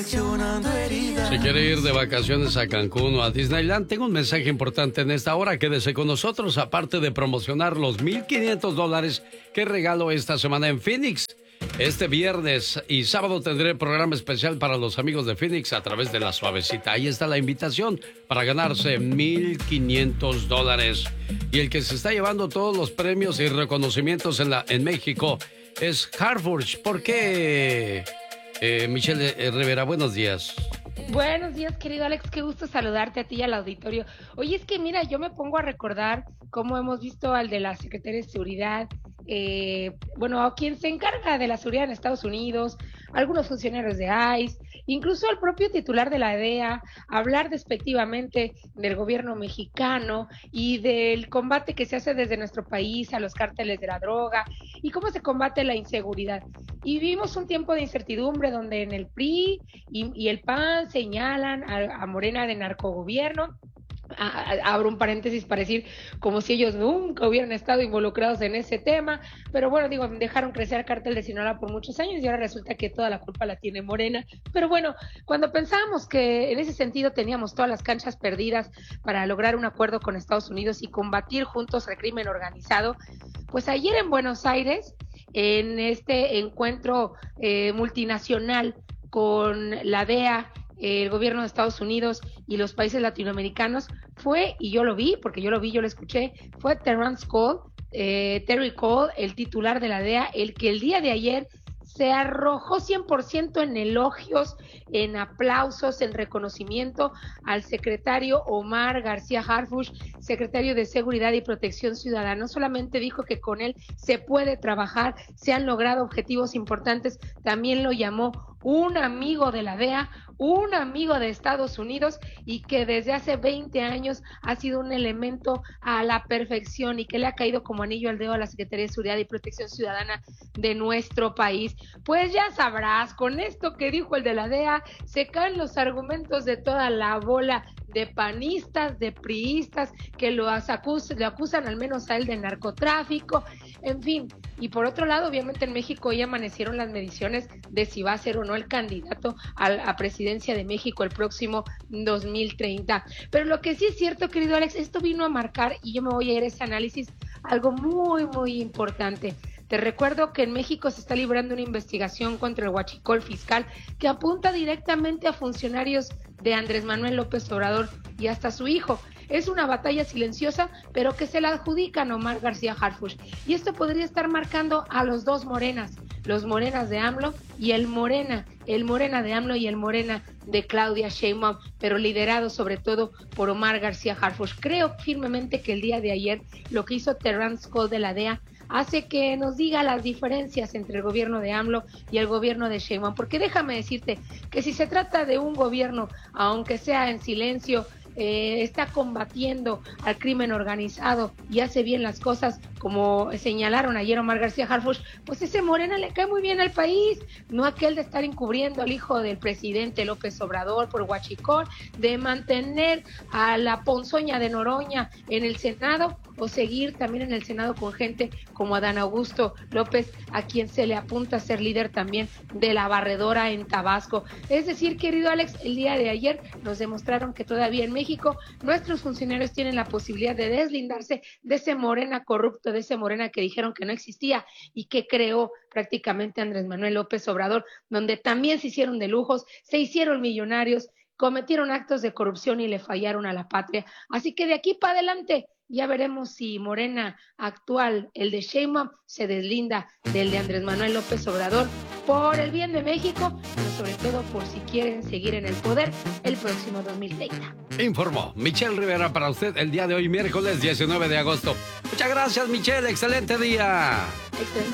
Si quiere ir de vacaciones a Cancún o a Disneyland, tengo un mensaje importante en esta hora. Quédese con nosotros, aparte de promocionar los $1,500 que regalo esta semana en Phoenix. Este viernes y sábado tendré programa especial para los amigos de Phoenix a través de La Suavecita. Ahí está la invitación para ganarse $1,500. Y el que se está llevando todos los premios y reconocimientos en México es Harford. ¿Por qué? Michelle Rivera, buenos días. Buenos días, querido Alex, qué gusto saludarte a ti y al auditorio. Oye, es que mira, yo me pongo a recordar cómo hemos visto al de la Secretaría de Seguridad, a quien se encarga de la seguridad en Estados Unidos, algunos funcionarios de ICE, incluso al propio titular de la DEA, hablar despectivamente del gobierno mexicano y del combate que se hace desde nuestro país a los cárteles de la droga y cómo se combate la inseguridad. Y vivimos un tiempo de incertidumbre donde en el PRI y el PAN señalan a Morena de narcogobierno. Abro un paréntesis para decir como si ellos nunca hubieran estado involucrados en ese tema, pero bueno, dejaron crecer el cártel de Sinaloa por muchos años y ahora resulta que toda la culpa la tiene Morena. Pero bueno, cuando pensábamos que en ese sentido teníamos todas las canchas perdidas para lograr un acuerdo con Estados Unidos y combatir juntos al crimen organizado, pues ayer en Buenos Aires, en este encuentro multinacional con la DEA, el gobierno de Estados Unidos y los países latinoamericanos, fue, y yo lo vi, yo lo escuché, fue Terry Cole, el titular de la DEA, el que el día de ayer se arrojó 100% en elogios, en aplausos, en reconocimiento al secretario Omar García Harfuch, secretario de Seguridad y Protección Ciudadana. No solamente dijo que con él se puede trabajar, se han logrado objetivos importantes, también lo llamó un amigo de la DEA, un amigo de Estados Unidos y que desde hace 20 años ha sido un elemento a la perfección y que le ha caído como anillo al dedo a la Secretaría de Seguridad y Protección Ciudadana de nuestro país. Pues ya sabrás, con esto que dijo el de la DEA, se caen los argumentos de toda la bola de panistas, de priistas, que lo acusan al menos a él de narcotráfico, en fin. Y por otro lado, obviamente en México ya amanecieron las mediciones de si va a ser o no el candidato a presidencia de México el próximo 2030. Pero lo que sí es cierto, querido Alex, esto vino a marcar, y yo me voy a ir a ese análisis, algo muy, muy importante. Te recuerdo que en México se está librando una investigación contra el huachicol fiscal que apunta directamente a funcionarios de Andrés Manuel López Obrador y hasta su hijo. Es una batalla silenciosa, pero que se la adjudican a Omar García Harfuch. Y esto podría estar marcando a los dos Morenas, los Morenas de AMLO y el Morena de AMLO y el Morena de Claudia Sheinbaum, pero liderado sobre todo por Omar García Harfuch. Creo firmemente que el día de ayer lo que hizo Terry Cole de la DEA hace que nos diga las diferencias entre el gobierno de AMLO y el gobierno de Sheinbaum, porque déjame decirte que si se trata de un gobierno, aunque sea en silencio, está combatiendo al crimen organizado y hace bien las cosas, como señalaron ayer Omar García Harfuch, pues ese Morena le cae muy bien al país, no aquel de estar encubriendo al hijo del presidente López Obrador por huachicol, de mantener a la ponzoña de Noroña en el Senado o seguir también en el Senado con gente como Adán Augusto López, a quien se le apunta a ser líder también de la barredora en Tabasco. Es decir, querido Alex, el día de ayer nos demostraron que todavía en México nuestros funcionarios tienen la posibilidad de deslindarse de ese Morena corrupto, de ese Morena que dijeron que no existía y que creó prácticamente Andrés Manuel López Obrador, donde también se hicieron de lujos, se hicieron millonarios, cometieron actos de corrupción y le fallaron a la patria. Así que de aquí para adelante ya veremos si Morena actual, el de Sheinbaum, se deslinda del de Andrés Manuel López Obrador por el bien de México, pero sobre todo por si quieren seguir en el poder el próximo 2030. Informó Michelle Rivera para usted el día de hoy, miércoles 19 de agosto. Muchas gracias, Michelle. Excelente día. Excelente.